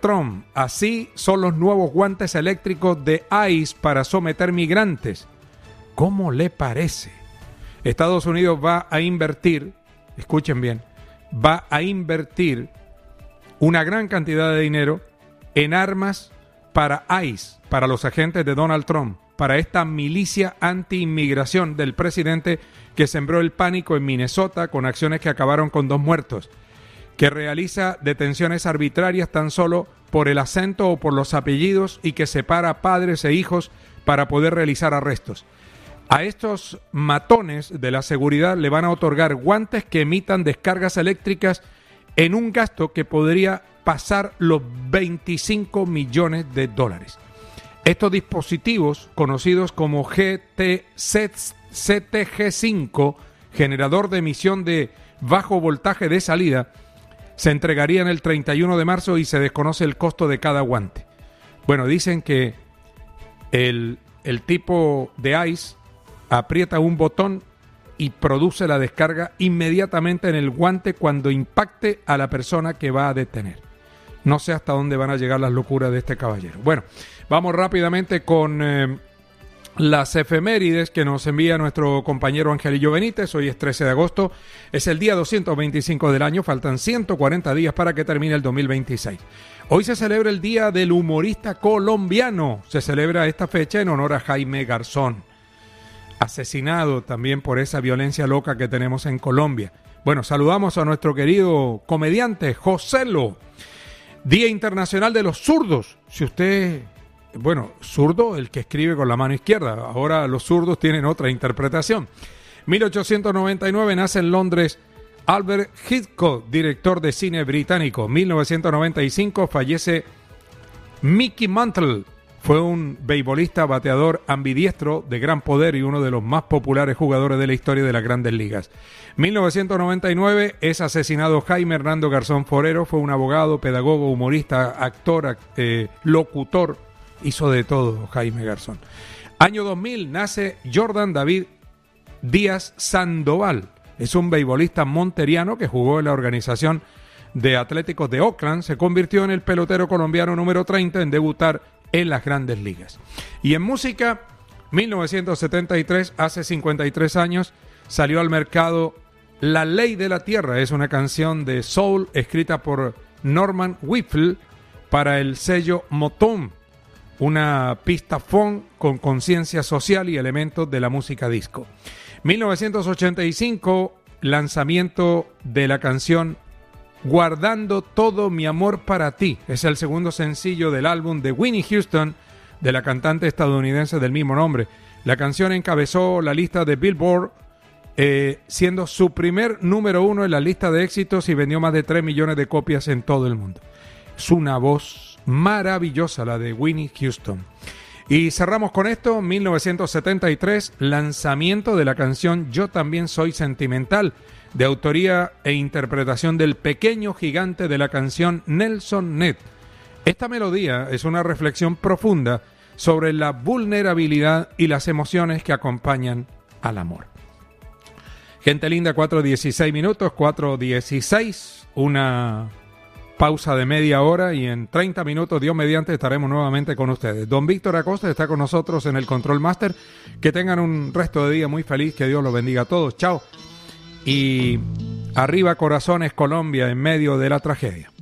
Trump. Así son los nuevos guantes eléctricos de ICE para someter migrantes. ¿Cómo le parece? Estados Unidos va a invertir, escuchen bien, va a invertir una gran cantidad de dinero en armas para ICE, para los agentes de Donald Trump, para esta milicia anti-inmigración del presidente que sembró el pánico en Minnesota con acciones que acabaron con 2 muertos, que realiza detenciones arbitrarias tan solo por el acento o por los apellidos y que separa padres e hijos para poder realizar arrestos. A estos matones de la seguridad le van a otorgar guantes que emitan descargas eléctricas en un gasto que podría pasar los $25 millones. Estos dispositivos, conocidos como CTG5, generador de emisión de bajo voltaje de salida, se entregarían el 31 de marzo y se desconoce el costo de cada guante. Bueno, dicen que el tipo de ICE aprieta un botón y produce la descarga inmediatamente en el guante cuando impacte a la persona que va a detener. No sé hasta dónde van a llegar las locuras de este caballero. Bueno, vamos rápidamente con las efemérides que nos envía nuestro compañero Angelillo Benítez. Hoy es 13 de agosto, es el día 225 del año, faltan 140 días para que termine el 2026. Hoy se celebra el Día del Humorista Colombiano. Se celebra esta fecha en honor a Jaime Garzón, asesinado también por esa violencia loca que tenemos en Colombia. Bueno, saludamos a nuestro querido comediante Joselo. Día Internacional de los Zurdos. Si usted, bueno, zurdo, el que escribe con la mano izquierda. Ahora los zurdos tienen otra interpretación. 1899 nace en Londres Albert Hitchcock, director de cine británico. 1995 fallece Mickey Mantle. Fue un beisbolista bateador ambidiestro de gran poder y uno de los más populares jugadores de la historia de las Grandes Ligas. 1999 es asesinado Jaime Hernando Garzón Forero. Fue un abogado, pedagogo, humorista, actor, locutor. Hizo de todo Jaime Garzón. Año 2000 nace Jordan David Díaz Sandoval. Es un beisbolista monteriano que jugó en la organización de Atléticos de Oakland. Se convirtió en el pelotero colombiano número 30 en debutar en las Grandes Ligas. Y en música, 1973, hace 53 años, salió al mercado La Ley de la Tierra. Es una canción de soul escrita por Norman Whipple para el sello Motown, una pista funk con conciencia social y elementos de la música disco. 1985, lanzamiento de la canción Guardando todo mi amor para ti. Es el segundo sencillo del álbum de Whitney Houston, de la cantante estadounidense del mismo nombre. La canción encabezó la lista de Billboard, siendo su primer número 1 en la lista de éxitos y vendió más de 3 millones de copias en todo el mundo. Es una voz maravillosa la de Whitney Houston. Y cerramos con esto, 1973, lanzamiento de la canción Yo también soy sentimental, de autoría e interpretación del pequeño gigante de la canción Nelson Ned. Esta melodía es una reflexión profunda sobre la vulnerabilidad y las emociones que acompañan al amor. Gente linda, 4:16 minutos, 4:16, una pausa de media hora y en 30 minutos, Dios mediante, estaremos nuevamente con ustedes. Don Víctor Acosta está con nosotros en el Control Master. Que tengan un resto de día muy feliz, que Dios los bendiga a todos. Chao. Y arriba corazones, Colombia, en medio de la tragedia.